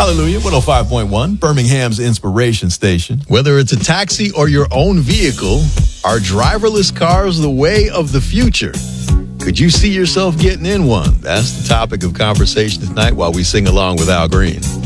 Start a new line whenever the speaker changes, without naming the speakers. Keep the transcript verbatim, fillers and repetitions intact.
Hallelujah, one oh five point one, Birmingham's inspiration station.
Whether it's a taxi or your own vehicle, are driverless cars the way of the future? Could you see yourself getting in one? That's the topic of conversation tonight while we sing along with Al Green.